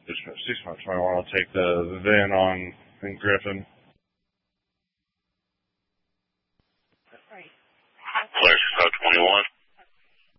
Just 6.21. I'll take the VIN on Griffin.